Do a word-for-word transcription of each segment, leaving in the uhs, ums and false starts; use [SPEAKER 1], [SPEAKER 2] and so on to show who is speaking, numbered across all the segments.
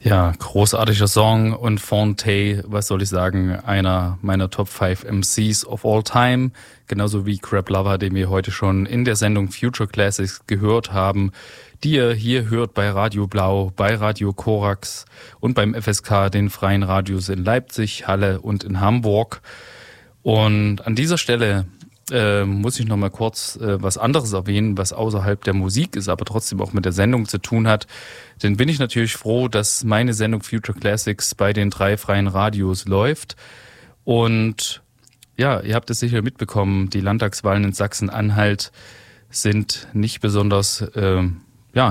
[SPEAKER 1] Ja, großartiger Song und Phonte, was soll ich sagen, einer meiner Top fünf M Cs of all time, genauso wie Crab Lover, den wir heute schon in der Sendung Future Classics gehört haben, die ihr hier hört bei Radio Blau, bei Radio Korax und beim F S K, den freien Radios in Leipzig, Halle und in Hamburg. Und an dieser Stelle äh, muss ich noch mal kurz äh, was anderes erwähnen, was außerhalb der Musik ist, aber trotzdem auch mit der Sendung zu tun hat. Denn bin ich natürlich froh, dass meine Sendung Future Classics bei den drei freien Radios läuft. Und ja, ihr habt es sicher mitbekommen, die Landtagswahlen in Sachsen-Anhalt sind nicht besonders äh, ja,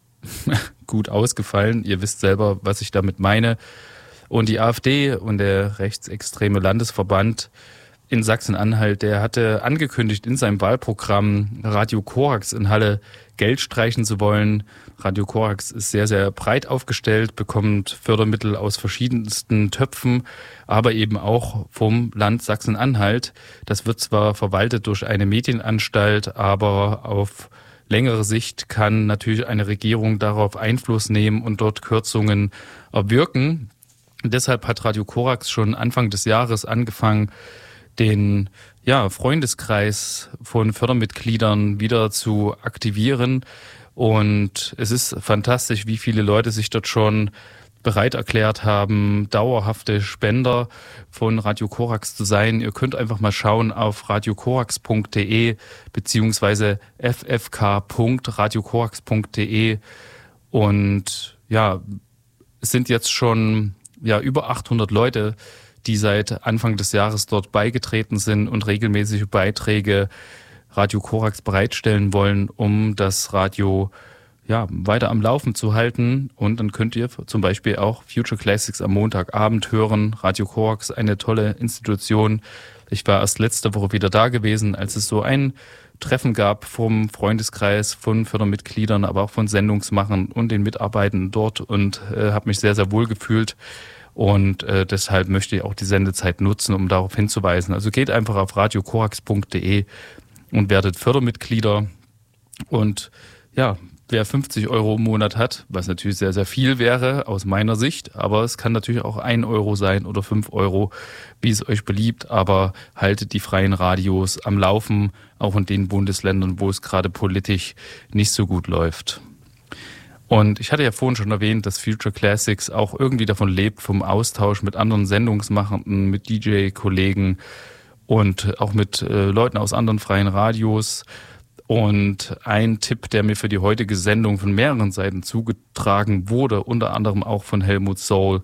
[SPEAKER 1] gut ausgefallen. Ihr wisst selber, was ich damit meine. Und die AfD und der rechtsextreme Landesverband in Sachsen-Anhalt, der hatte angekündigt in seinem Wahlprogramm, Radio Korax in Halle Geld streichen zu wollen. Radio Korax ist sehr, sehr breit aufgestellt, bekommt Fördermittel aus verschiedensten Töpfen, aber eben auch vom Land Sachsen-Anhalt. Das wird zwar verwaltet durch eine Medienanstalt, aber auf längere Sicht kann natürlich eine Regierung darauf Einfluss nehmen und dort Kürzungen erwirken. Und deshalb hat Radio Korax schon Anfang des Jahres angefangen, den ja, Freundeskreis von Fördermitgliedern wieder zu aktivieren. Und es ist fantastisch, wie viele Leute sich dort schon bereit erklärt haben, dauerhafte Spender von Radio Korax zu sein. Ihr könnt einfach mal schauen auf radiokorax punkt de beziehungsweise f f k punkt radiokorax punkt de. Und ja, es sind jetzt schon ja über achthundert Leute, die seit Anfang des Jahres dort beigetreten sind und regelmäßige Beiträge Radio Korax bereitstellen wollen, um das Radio ja weiter am Laufen zu halten. Und dann könnt ihr zum Beispiel auch Future Classics am Montagabend hören. Radio Korax, eine tolle Institution. Ich war erst letzte Woche wieder da gewesen, als es so ein Treffen gab vom Freundeskreis, von Fördermitgliedern, aber auch von Sendungsmachern und den Mitarbeitenden dort und äh, habe mich sehr, sehr wohl gefühlt. Und äh, deshalb möchte ich auch die Sendezeit nutzen, um darauf hinzuweisen. Also geht einfach auf radiokorax punkt de und werdet Fördermitglieder. Und ja, wer fünfzig Euro im Monat hat, was natürlich sehr, sehr viel wäre aus meiner Sicht, aber es kann natürlich auch ein Euro sein oder fünf Euro, wie es euch beliebt. Aber haltet die freien Radios am Laufen, auch in den Bundesländern, wo es gerade politisch nicht so gut läuft. Und ich hatte ja vorhin schon erwähnt, dass Future Classics auch irgendwie davon lebt, vom Austausch mit anderen Sendungsmachenden, mit D J-Kollegen und auch mit äh, Leuten aus anderen freien Radios. Und ein Tipp, der mir für die heutige Sendung von mehreren Seiten zugetragen wurde, unter anderem auch von Helmut Soul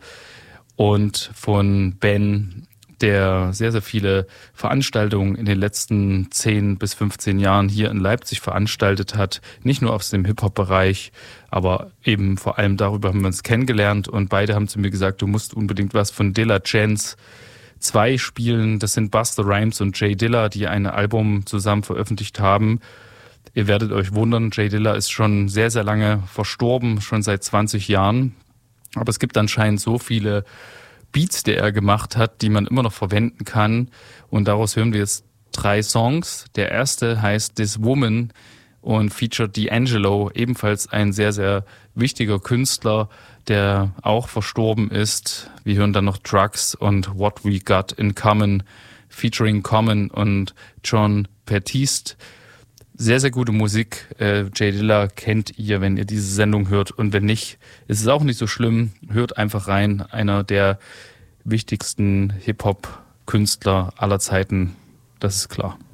[SPEAKER 1] und von Ben, der sehr, sehr viele Veranstaltungen in den letzten zehn bis fünfzehn Jahren hier in Leipzig veranstaltet hat. Nicht nur aus dem Hip-Hop-Bereich, aber eben vor allem darüber haben wir uns kennengelernt. Und beide haben zu mir gesagt, du musst unbedingt was von Dilla Chance zwei spielen. Das sind Busta Rhymes und Jay Dilla, die ein Album zusammen veröffentlicht haben. Ihr werdet euch wundern, Jay Dilla ist schon sehr, sehr lange verstorben, schon seit zwanzig Jahren. Aber es gibt anscheinend so viele Beats, die er gemacht hat, die man immer noch verwenden kann. Und daraus hören wir jetzt drei Songs. Der erste heißt This Woman und featured D'Angelo, ebenfalls ein sehr, sehr wichtiger Künstler, der auch verstorben ist. Wir hören dann noch Drugs und What We Got in Common, featuring Common und Jon Batiste. Sehr, sehr gute Musik. Äh, Jay Dilla kennt ihr, wenn ihr diese Sendung hört. Und wenn nicht, ist es auch nicht so schlimm. Hört einfach rein. Einer der wichtigsten Hip-Hop-Künstler aller Zeiten. Das ist klar.